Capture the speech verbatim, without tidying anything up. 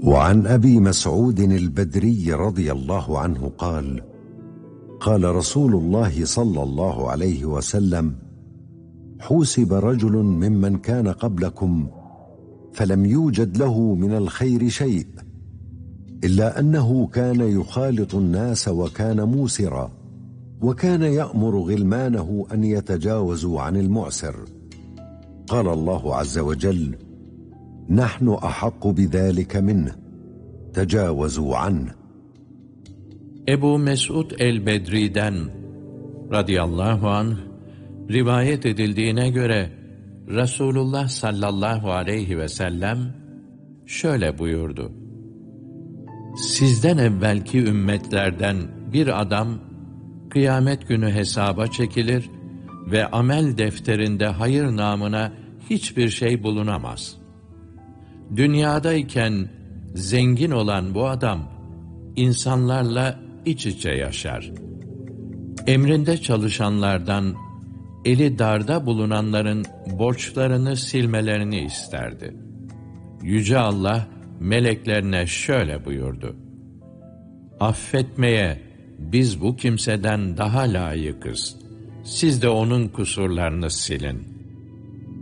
وعن أبي مسعود البدري رضي الله عنه قال: قال رسول الله صلى الله عليه وسلم: حوسب رجل ممن كان قبلكم فلم يوجد له من الخير شيء إلا أنه كان يخالط الناس وكان موسرا، وكان يأمر غلمانه أن يتجاوزوا عن المعسر. قال الله عز وجل: نحن أحق بذلك منه، تجاوزوا عنه. Ebu Mesud el-Bedri'den radıyallahu anh rivayet edildiğine göre Resulullah sallallahu aleyhi ve sellem şöyle buyurdu: Sizden evvelki ümmetlerden bir adam kıyamet günü hesaba çekilir ve amel defterinde hayır namına hiçbir şey bulunamaz. Dünyadayken zengin olan bu adam insanlarla iç içe yaşar. Emrinde çalışanlardan eli darda bulunanların borçlarını silmelerini isterdi. Yüce Allah meleklerine şöyle buyurdu: Affetmeye biz bu kimseden daha layıkız. Siz de onun kusurlarını silin.